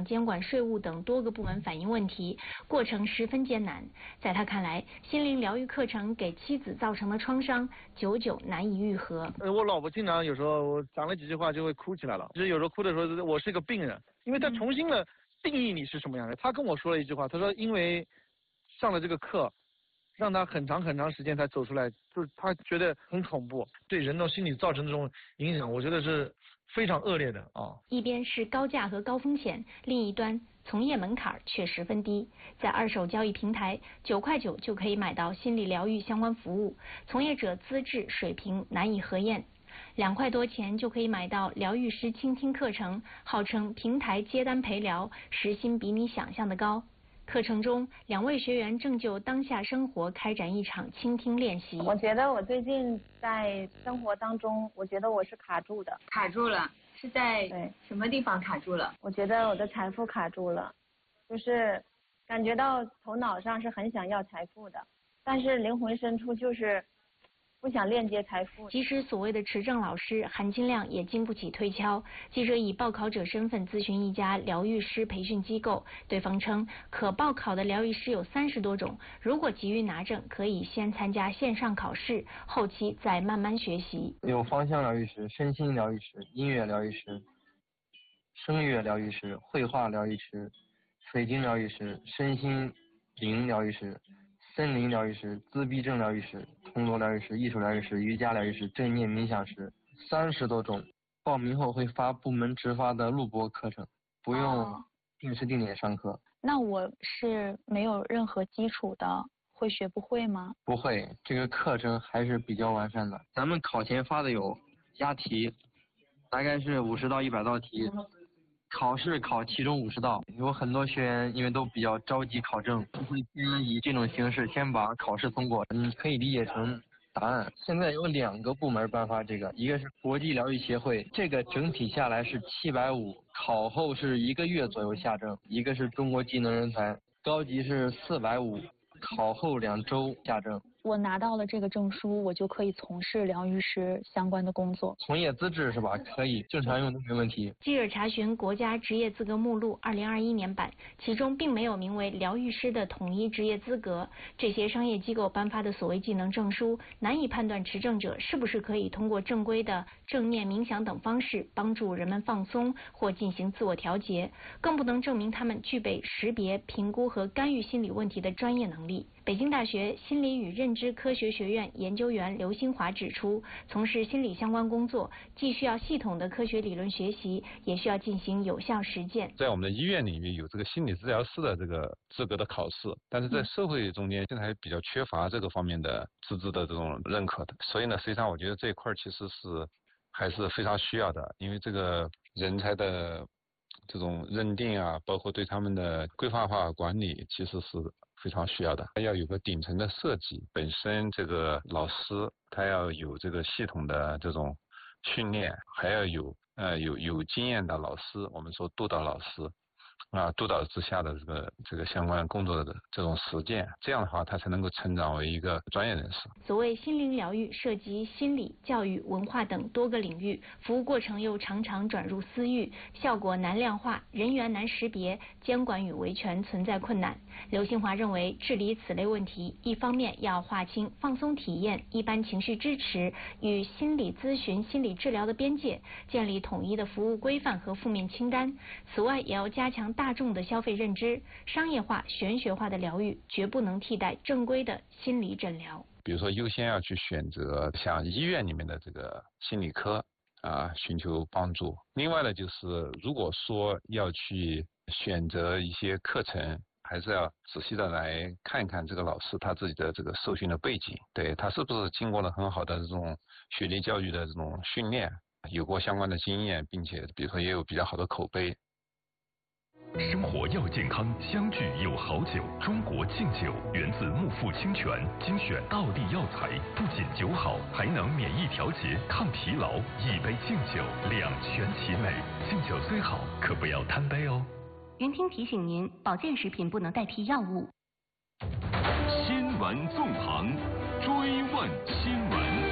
监管税务等多个部门反映问题，过程十分艰难。在他看来，心灵疗愈课程给妻子造成的创伤久久难以愈合。 我老婆经常有时候讲了几句话就会哭起来了，其实有时候哭的时候我是一个病人，因为她重新的定义你是什么样的。她跟我说了一句话，她说因为上了这个课，让她很长时间才走出来，就是她觉得很恐怖，对人的心理造成这种影响，我觉得是非常恶劣的啊。 一边是高价和高风险，另一端从业门槛却十分低。在二手交易平台，9块9就可以买到心理疗愈相关服务，从业者资质水平难以核验。2块多钱就可以买到疗愈师倾听课程，号称平台接单陪聊，时薪比你想象的高。课程中，2位学员正就当下生活开展一场倾听练习。 我觉得我最近在生活当中，我觉得我是卡住的。 卡住了，是在什么地方卡住了？ 我觉得我的财富卡住了，就是感觉到头脑上是很想要财富的，但是灵魂深处就是不想链接财富。 即使所谓的持证老师，含金量也经不起推敲。记者以报考者身份咨询一家疗愈师培训机构，对方称可报考的疗愈师有30多种，如果急于拿证，可以先参加线上考试，后期再慢慢学习。 有芳香疗愈师、身心疗愈师、音乐疗愈师、声乐疗愈师、绘画疗愈师、水晶疗愈师、身心灵疗愈师、森林疗愈师、自闭症疗愈师、通络疗愈师、艺术疗愈师、瑜伽疗愈师、正念冥想师，30多种。报名后会发部门直发的录播课程，不用定时定点上课。 那我是没有任何基础的，会学不会吗？ 不会，这个课程还是比较完善的。咱们考前发的有押题，大概是50到100道题。考试考其中50道，有很多学员因为都比较着急考证，会先以这种形式先把考试通过。你可以理解成答案。现在有2个部门颁发这个，一个是国际疗愈协会，这个整体下来是750，考后是1个月左右下证；一个是中国技能人才，高级是450，考后2周下证。 我拿到了这个证书，我就可以从事疗愈师相关的工作。 从业资质是吧？可以，正常用都没问题。 记者查询国家职业资格目录2021年版，其中并没有名为疗愈师的统一职业资格。这些商业机构颁发的所谓技能证书，难以判断持证者是不是可以通过正规的正念冥想等方式帮助人们放松或进行自我调节，更不能证明他们具备识别、评估和干预心理问题的专业能力。北京大学心理与认知科学学院研究员刘新华指出，从事心理相关工作，既需要系统的科学理论学习，也需要进行有效实践。 在我们的医院里面有这个心理治疗师的这个资格的考试，但是在社会中间现在还比较缺乏这个方面的资质的这种认可的，所以呢，实际上我觉得这一块其实是还是非常需要的，因为这个人才的这种认定啊，包括对他们的规范化管理，其实是非常需要的。要有个顶层的设计，本身这个老师他要有这个系统的这种训练，还要有经验的老师，我们说督导老师啊，督导之下的这个相关工作的这种实践，这样的话他才能够成长为一个专业人士。 所谓心灵疗愈涉及心理、教育、文化等多个领域，服务过程又常常转入私域，效果难量化，人员难识别，监管与维权存在困难。刘新华认为，治理此类问题，一方面要划清放松体验、一般情绪支持与心理咨询、心理治疗的边界，建立统一的服务规范和负面清单。此外，也要加强大众的消费认知，商业化、玄学化的疗愈绝不能替代正规的心理诊疗。 比如说，优先要去选择像医院里面的这个心理科啊，寻求帮助。另外呢，就是如果说要去选择一些课程，还是要仔细的来看一看这个老师他自己的这个受训的背景，对他是不是经过了很好的这种学历教育的这种训练，有过相关的经验，并且比如说也有比较好的口碑。 生活要健康，相聚有好酒。中国敬酒源自木富清泉，精选道地药材，不仅酒好，还能免疫调节、抗疲劳。一杯敬酒，两全其美。敬酒虽好，可不要贪杯哦。 云听提醒您，保健食品不能代替药物。 新闻纵横，追问新闻。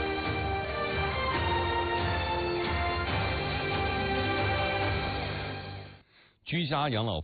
居家养老